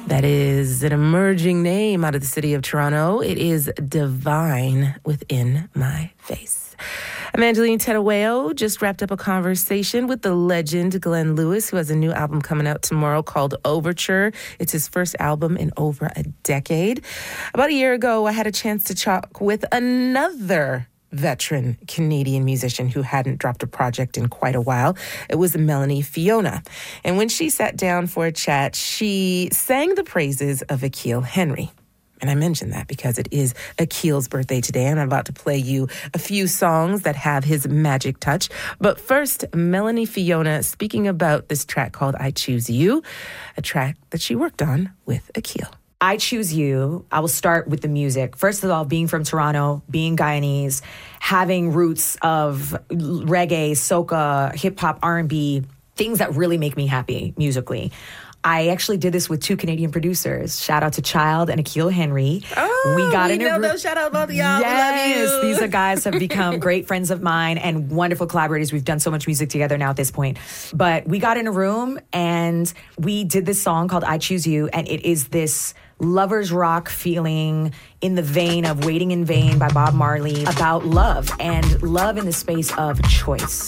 That is an emerging name out of the city of Toronto. It is Divine within My Face. Evangeline Tedaweo just wrapped up a conversation with the legend Glenn Lewis, who has a new album coming out tomorrow called Overture. It's his first album in over a decade. About a year ago, I had a chance to talk with another veteran Canadian musician who hadn't dropped a project in quite a while. It was Melanie Fiona. And when she sat down for a chat, she sang the praises of Akil Henry. And I mention that because it is Akil's birthday today, and I'm about to play you a few songs that have his magic touch. But first, Melanie Fiona speaking about this track called I Choose You, a track that she worked on with Akil. I Choose You, I will start with the music. First of all, being from Toronto, being Guyanese, having roots of reggae, soca, hip-hop, R&B, things that really make me happy musically. I actually did this with two Canadian producers. Shout out to Child and Akil Henry. Oh, we know those. Shout out both of y'all. Yes, we love you. These are guys have become great friends of mine and wonderful collaborators. We've done so much music together now at this point. But we got in a room and we did this song called I Choose You, and it is this lovers rock feeling in the vein of Waiting in Vain by Bob Marley about love, and love in the space of choice.